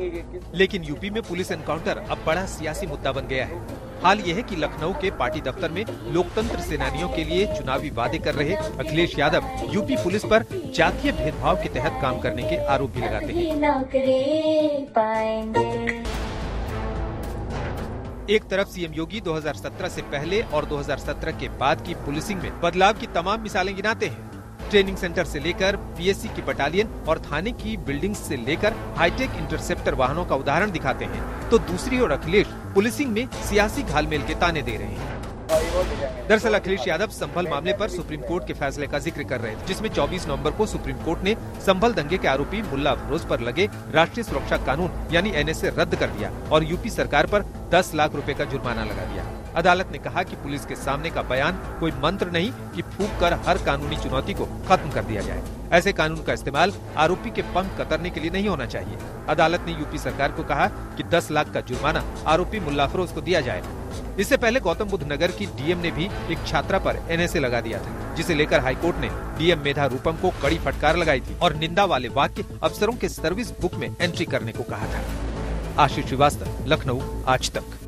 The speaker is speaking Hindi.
लेकिन यूपी में पुलिस एनकाउंटर अब बड़ा सियासी मुद्दा बन गया है। हाल ये है कि लखनऊ के पार्टी दफ्तर में लोकतंत्र सेनानियों के लिए चुनावी वादे कर रहे अखिलेश यादव यूपी पुलिस पर जातीय भेदभाव के तहत काम करने के आरोप भी लगाते हैं। एक तरफ सीएम योगी 2017 से पहले और 2017 के बाद की पुलिसिंग में बदलाव की तमाम मिसालें गिनाते हैं। ट्रेनिंग सेंटर से लेकर पीएससी की बटालियन और थाने की बिल्डिंग्स से लेकर हाईटेक इंटरसेप्टर वाहनों का उदाहरण दिखाते हैं, तो दूसरी ओर अखिलेश पुलिसिंग में सियासी घालमेल के ताने दे रहे हैं। दरअसल अखिलेश यादव संभल मामले पर सुप्रीम कोर्ट के फैसले का जिक्र कर रहे थे, जिसमें 24 नवंबर को सुप्रीम कोर्ट ने संभल दंगे के आरोपी मुल्ला अफरोज पर लगे राष्ट्रीय सुरक्षा कानून यानी एनएसए रद्द कर दिया और यूपी सरकार पर 10 लाख रुपए का जुर्माना लगा दिया। अदालत ने कहा कि पुलिस के सामने का बयान कोई मंत्र नहीं कि फूंक कर हर कानूनी चुनौती को खत्म कर दिया जाए। ऐसे कानून का इस्तेमाल आरोपी के पंख कतरने के लिए नहीं होना चाहिए। अदालत ने यूपी सरकार को कहा कि 10 लाख का जुर्माना आरोपी मुल्ला अफरोज को दिया जाए। इससे पहले गौतम बुद्ध नगर की डीएम ने भी एक छात्रा पर एनएसए लगा दिया था, जिसे लेकर हाईकोर्ट ने डीएम मेधा रूपम को कड़ी फटकार लगाई थी और निंदा वाले वाक्य अफसरों के सर्विस बुक में एंट्री करने को कहा था। आशीष श्रीवास्तव, लखनऊ, आज तक।